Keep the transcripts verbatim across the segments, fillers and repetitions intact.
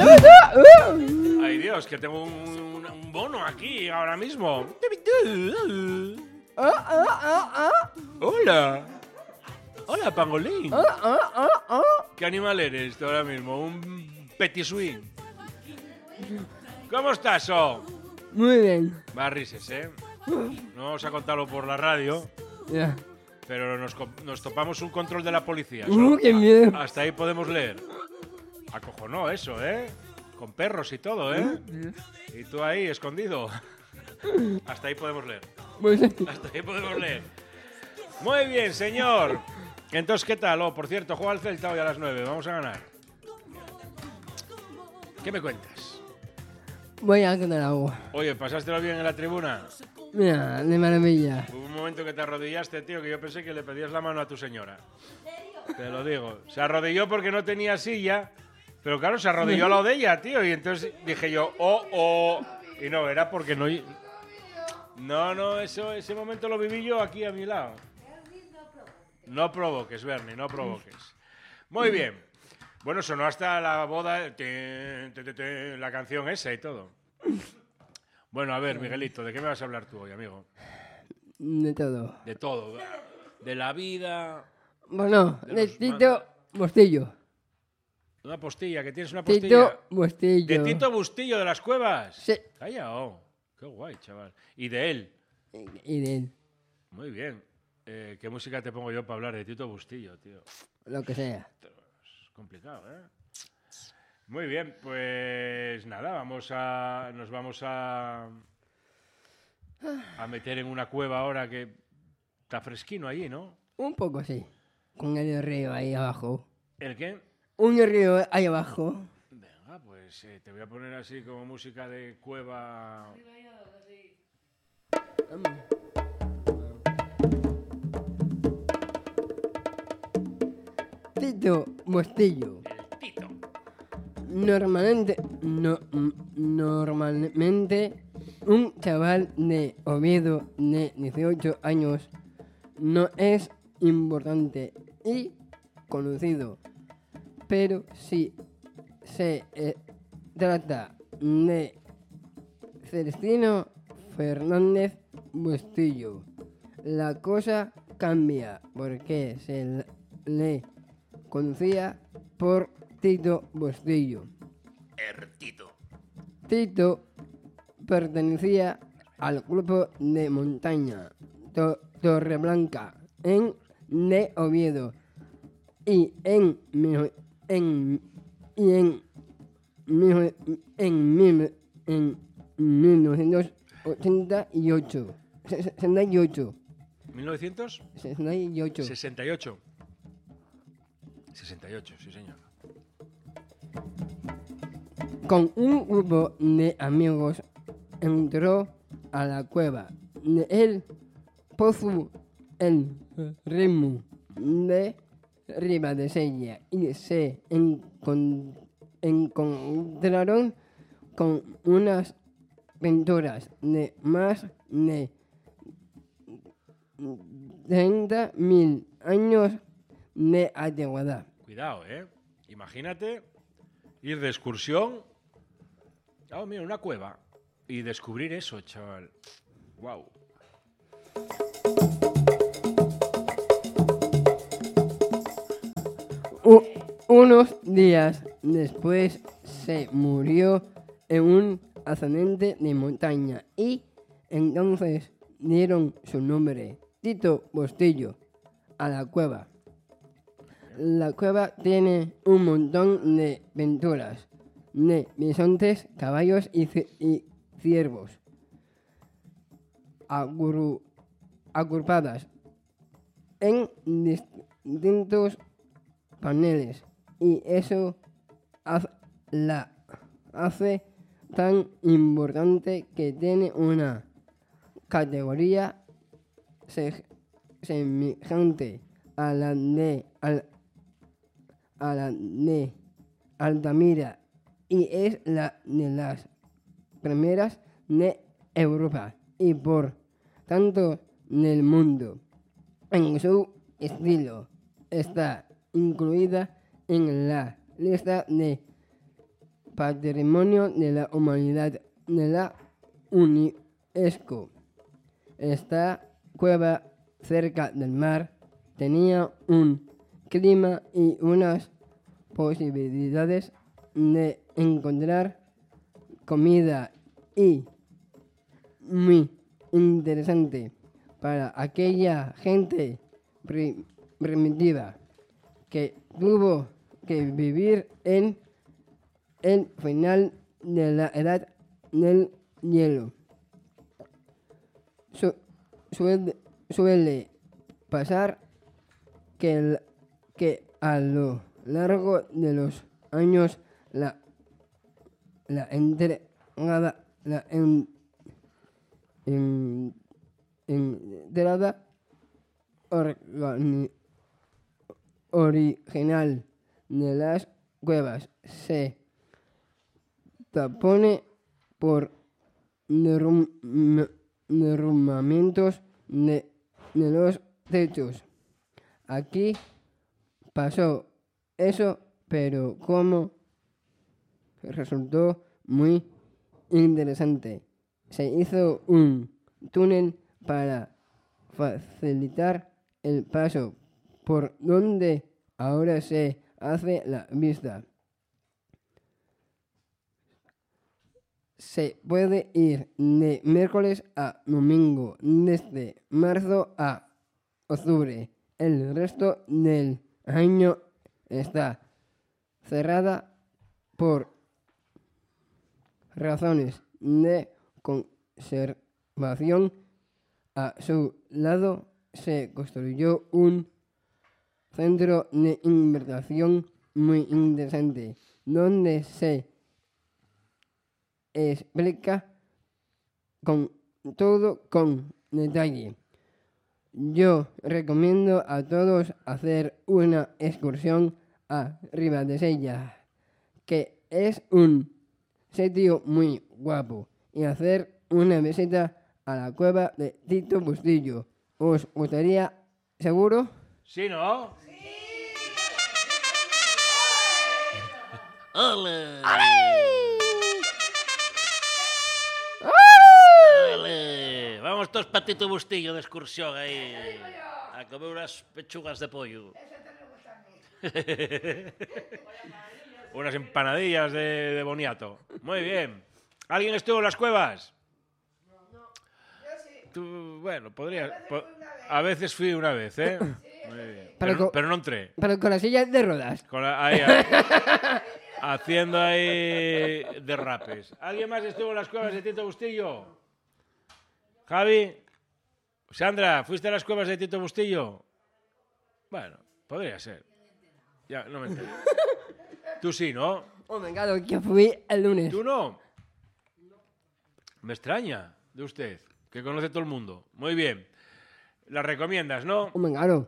Ay, Dios, que tengo un, un, un bono aquí ahora mismo. Hola. Hola, pangolín. ¿Qué animal eres tú ahora mismo? Un petit swing. ¿Cómo estás, oh? Muy bien. Va, rises, ¿eh? No vamos a contarlo por la radio, Ya. pero nos, nos topamos un control de la policía. Uh, Solo- qué miedo. Hasta ahí podemos leer. Acojonó eso, ¿eh? Con perros y todo, ¿eh? Y tú ahí, escondido. Hasta ahí podemos leer. Pues, Hasta ahí podemos leer. Muy bien, señor. Entonces, ¿qué tal? Oh, por cierto, juega el Celta hoy a las nueve. Vamos a ganar. ¿Qué me cuentas? voy a ganar agua. Oye, ¿pasástelo bien en la tribuna? Mira, de maravilla. Hubo un momento que te arrodillaste, tío, que yo pensé que le pedías la mano a tu señora. Te lo digo. Se arrodilló porque no tenía silla, pero claro, se arrodilló al lado de ella, tío. Y entonces dije yo, oh, oh. Y no, era porque no... No, no, eso, ese momento lo viví yo aquí a mi lado. No provoques, Bernie, no provoques. Muy bien. Bueno, sonó hasta la boda, te, te, te, te, la canción esa y todo. Bueno, a ver, Miguelito, ¿de qué me vas a hablar tú hoy, amigo? De todo. De todo. De la vida... Bueno, De de los Tito Bustillo. Una postilla, que tienes una postilla. Tito Bustillo. De Tito Bustillo de las Cuevas. Sí. Calla, oh. Qué guay, chaval. Y de él. Y de él. Muy bien. Eh, ¿Qué música te pongo yo para hablar de Tito Bustillo, tío? Lo que sea. Es complicado, ¿eh? Muy bien, pues nada, vamos a, nos vamos a, a meter en una cueva ahora que está fresquino allí, ¿no? Un poco sí. Con el río ahí abajo. ¿El qué? Un río ahí abajo. Venga, pues eh, te voy a poner así como música de cueva. Tito Bustillo. El Tito. Normalmente, no, mm, normalmente, un chaval de Oviedo de dieciocho años no es importante y conocido, pero si se eh, trata de Celestino Fernández Bustillo, la cosa cambia porque se le conocía por Tito Bustillo. El Tito. Tito pertenecía al grupo de montaña To- Torreblanca en de Oviedo y en mil- en y en mil- en mil- en mil novecientos ochenta y ocho sesenta y ocho ¿mil novecientos sesenta y ocho sesenta y ocho. sesenta y ocho, sí, señor. Con un grupo de amigos entró a la cueva de el pozo el ritmo de Ribadesella y se encon- encontraron con unas pinturas de más de treinta mil años de antigüedad. Cuidado, ¿eh? Imagínate ir de excursión. Oh, mira, una cueva. Y descubrir eso, chaval. Wow. U- unos días después se murió en un ascendente de montaña y entonces dieron su nombre, Tito Bustillo, a la cueva. La cueva tiene un montón de pinturas de bisontes, caballos y, ci- y ciervos agru- agrupadas en distintos paneles y eso haz- la hace tan importante que tiene una categoría se- semejante a la de al- a la de Altamira y es la de las primeras de Europa y por tanto del mundo. En su estilo está incluida en la lista de Patrimonio de la Humanidad de la UNESCO. Esta cueva cerca del mar tenía un clima y unas posibilidades de encontrar comida y muy interesante para aquella gente pri- primitiva que tuvo que vivir en el final de la edad del hielo. Su- suele, suele pasar que, el- que a lo largo de los años la, la entregada, la en- en- entrada organi- original de las cuevas se tapone por derrum- m- derrumbamientos de, de los techos. Aquí pasó eso, pero como resultó muy interesante, se hizo un túnel para facilitar el paso por donde ahora se hace la vista. Se puede ir de miércoles a domingo, desde marzo a octubre. El resto del año está cerrada por razones de conservación. A su lado se construyó un centro de investigación muy interesante, donde se explica con todo con detalle. Yo recomiendo a todos hacer una excursión a Ribadesella, que es un sitio muy guapo, y hacer una visita a la cueva de Tito Bustillo. ¿Os gustaría, seguro? ¿Sí, no? ¡Ole! ¡Ole! Vamos todos para Tito Bustillo de excursión ahí a comer unas pechugas de pollo. Unas empanadillas de, de boniato. Muy bien. ¿Alguien estuvo en las cuevas? Tú, bueno, podría. po- a veces fui una vez, ¿eh? Muy bien. Pero Pero, co- pero no entré. Pero con la silla de ruedas. Con la- ahí, ahí, haciendo ahí derrapes. ¿Alguien más estuvo en las cuevas de Tito Bustillo? Javi. Sandra, ¿fuiste a las cuevas de Tito Bustillo? Bueno, podría ser. Ya, no me entero. Tú sí, ¿no? Oh, me encanta, que fui el lunes. ¿Tú no? Me extraña de usted, que conoce todo el mundo. Muy bien. ¿Las recomiendas, no? Oh, me encanta.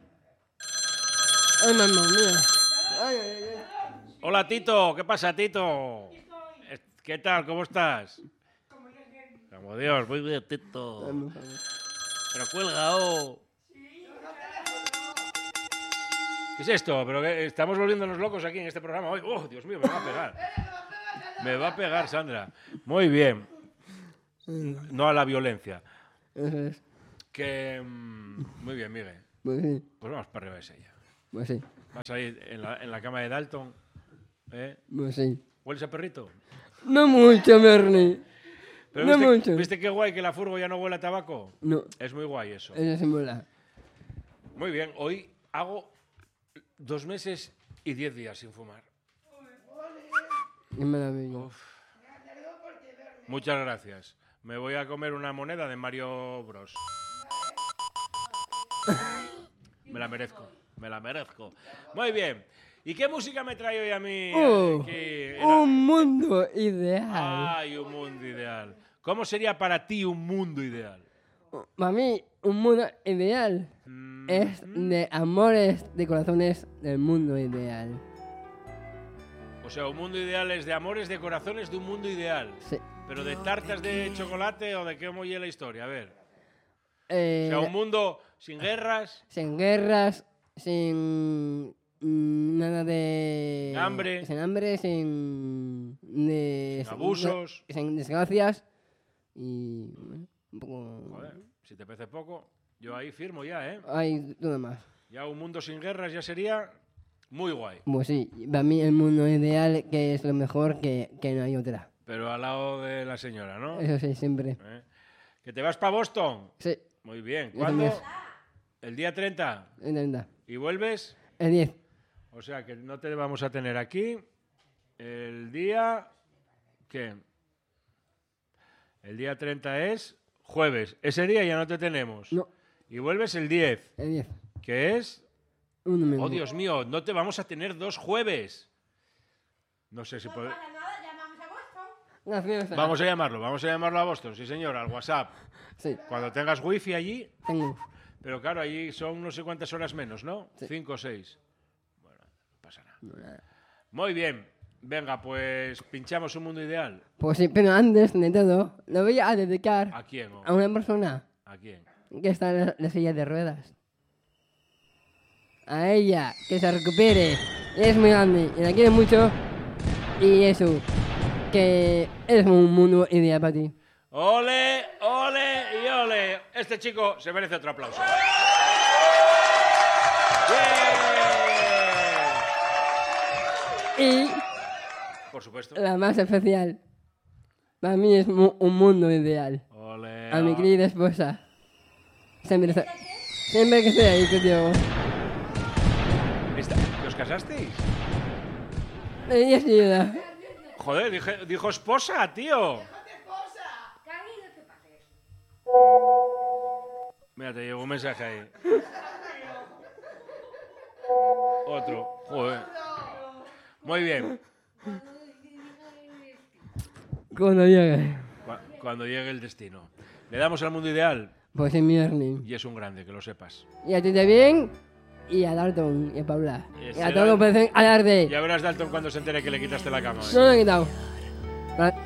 Ay, mamá mía. Ay, ay, ay. Hola, Tito. ¿Qué pasa, Tito? Es- ¿Qué tal? ¿Cómo estás? Como Dios. Muy bien, Tito. Ay, por favor. Pero cuelga, oh. ¿Qué es esto? Pero que estamos volviéndonos locos aquí en este programa hoy. ¡Oh, Dios mío, me va a pegar! Me va a pegar, Sandra. Muy bien. No a la violencia. Eso es. Que... mm, Muy bien, Miguel. Pues sí, Pues vamos para arriba de ella. pues sí, Vas ahí en la, en la cama de Dalton. ¿Eh? pues sí. ¿Hueles a perrito? No mucho, Bernie. Pero No ¿viste, mucho. ¿viste qué guay que la furgo ya no huele a tabaco? No, Es muy guay eso. eso se mola. Muy bien, hoy hago dos meses y diez días sin fumar. Es maravilloso. Muchas gracias. Me voy a comer una moneda de Mario Bros. Me la merezco, me la merezco. Muy bien. ¿Y qué música me trae hoy a mí? Oh, aquí en la- un mundo ideal. Ay, un mundo ideal. ¿Cómo sería para ti un mundo ideal? Para mí, un mundo ideal Mm, es de amores, de corazones del mundo ideal. O sea, un mundo ideal es de amores, de corazones, de un mundo ideal. Sí. ¿Pero de tartas de chocolate o de qué oye la historia? A ver. Eh, O sea, un mundo sin guerras, sin guerras, sin mm, nada de... Hambre. Sin hambre, sin... de... Abusos. Sin desgracias. Y... bueno, un poco... Joder, si te parece poco, yo ahí firmo ya, ¿eh? Hay todo más. Ya un mundo sin guerras ya sería muy guay. Pues sí, para mí el mundo ideal que es lo mejor que, que no hay otra. Pero al lado de la señora, ¿no? Eso sí, siempre. ¿Eh? ¿Que te vas para Boston? Sí, Muy bien. Eso ¿Cuándo? es. El día treinta. es verdad. ¿Y vuelves? El diez. O sea que no te vamos a tener aquí el día... ¿Qué? El día treinta es jueves. Ese día ya no te tenemos. No, Y vuelves el diez, el diez. que es... Un domingo. Oh, Dios mío, no te vamos a tener dos jueves. No sé si puede... Gracias. Vamos a llamarlo, vamos a llamarlo a Boston, sí señor, al WhatsApp. Sí, Cuando tengas wifi allí, tengo. pero claro, allí son no sé cuántas horas menos, ¿no? Sí. Cinco o seis. Bueno, no pasa nada. Muy bien, venga, pues pinchamos un mundo ideal. Pues sí, pero antes de todo, lo voy a dedicar ¿A quién? oh? a una persona ¿A quién? que está en la, la silla de ruedas. A ella, que se recupere. Es muy grande y la quiere mucho. Y eso, que es un mundo ideal para ti. ¡Ole, ole y ole! Este chico se merece otro aplauso. ¡Bien! Y Por supuesto. la más especial, para mí es mu- un mundo ideal. Ole, A mi ole. querida esposa. Siempre, está- siempre que estoy ahí contigo. Esta- ¿Que os casasteis? Ella es ayuda. Joder, dije- dijo esposa, tío. Mira, te llegó un mensaje ahí. Otro. Joder. Muy bien. Cuando llegue. Cu- Cuando llegue el destino. Le damos al mundo ideal Pues en mi orden. y es un grande, que lo sepas. Y a ti también. Y a Dalton y a Paula. Y Y ese a todo Dalton. pueden alarde. Ya verás, Dalton, cuando se entere que le quitaste la cama. ¿eh? No lo he quitado. Ra-